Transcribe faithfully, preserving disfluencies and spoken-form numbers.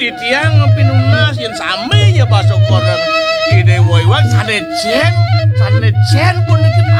di tiang pinunas yang sami ya basok orang ide woi woi sanejen sanejen pun